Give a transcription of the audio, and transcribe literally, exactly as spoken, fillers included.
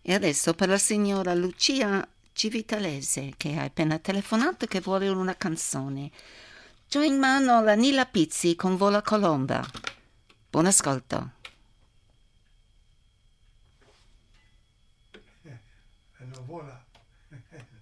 E adesso per la signora Lucia Civitalese, che ha appena telefonato, che vuole una canzone. C'ho in mano la Nila Pizzi con Vola Colomba. Buon ascolto. Eh, non vola.